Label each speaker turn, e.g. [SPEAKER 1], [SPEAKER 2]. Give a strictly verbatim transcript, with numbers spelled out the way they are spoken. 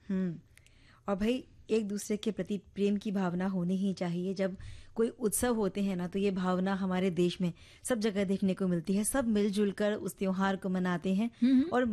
[SPEAKER 1] हम्म और भाई एक दूसरे के प्रति प्रेम की भावना होनी ही चाहिए। जब कोई उत्सव होते हैं ना, तो ये भावना हमारे देश में सब जगह देखने को मिलती है। सब मिलजुल कर उस त्योहार को मनाते हैं
[SPEAKER 2] हम्म
[SPEAKER 1] और